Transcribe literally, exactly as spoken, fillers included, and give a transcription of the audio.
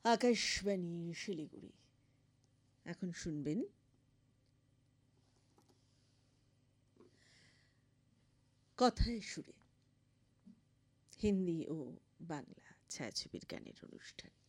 আকাশবাণী শিলিগুড়ি। এখন শুনবেন কথায় সুরে, হিন্দি ও বাংলা ছায়াছবির গানের অনুষ্ঠান।